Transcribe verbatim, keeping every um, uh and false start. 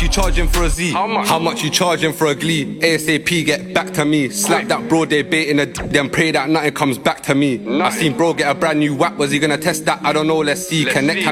you charging for a Z? How much? How much you charging for a Glee? ASAP, get back to me. Slap that bro, they baiting a d- then pray that nothing comes back to me. Nothing. I seen bro get a brand new whack. Was he gonna test that? I don't know, let's see. Let's Connect see.